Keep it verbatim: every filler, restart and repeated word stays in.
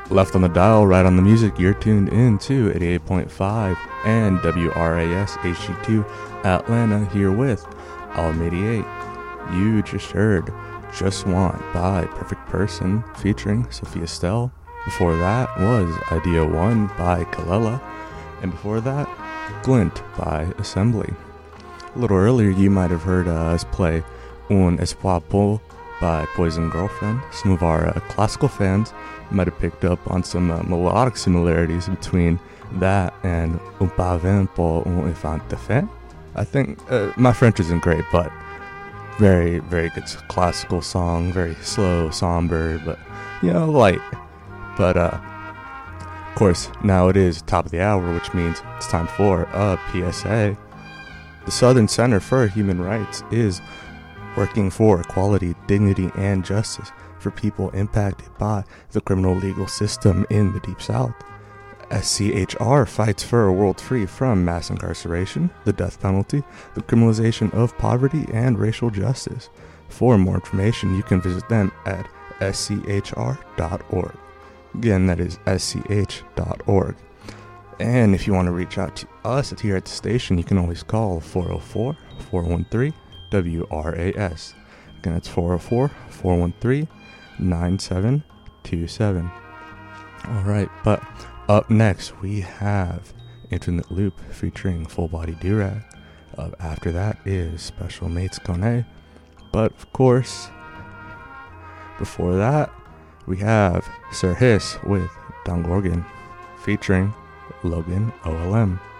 Left on the dial, right on the music, you're tuned in to eighty-eight point five and W R A S H G two Atlanta, here with Alm eighty-eight. You just heard Just Want by Perfect Person featuring Sophia Stell. Before that was Idea One by Kalela. And before that, Glint by Assembly. A little earlier, you might have heard uh, us play Un Espoir Pour by Poison Girlfriend. Some of our uh, classical fans might have picked up on some uh, melodic similarities between that and Un Pavin pour un enfant de fin. I think uh, my French isn't great, but very, very good classical song, very slow, somber, but, you know, light. But, uh, of course, now it is top of the hour, which means it's time for a P S A. The Southern Center for Human Rights is working for equality, dignity, and justice for people impacted by the criminal legal system in the Deep South. S C H R fights for a world free from mass incarceration, the death penalty, the criminalization of poverty, and racial justice. For more information, you can visit them at S C H R dot org. Again, that is S C H dot org. And if you want to reach out to us here at the station, you can always call four oh four, four one three, W R A S. Again, it's four oh four, four one three, nine seven two seven. Alright, but up next we have Infinite Loop featuring Full Body Durag. Uh, after that is Special Mates Kone. But of course, before that, we have Sir Hiss with Dongorgon featuring Logan O L M.